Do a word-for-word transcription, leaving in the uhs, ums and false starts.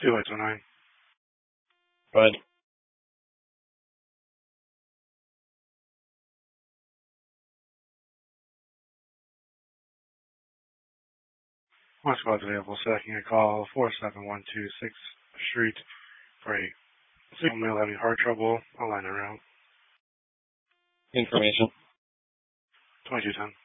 Two lights oh nine. Go ahead. One squad's available, second a call, four seven one two sixth Street for a single male having heart trouble. I'll line around. Information. twenty-two ten.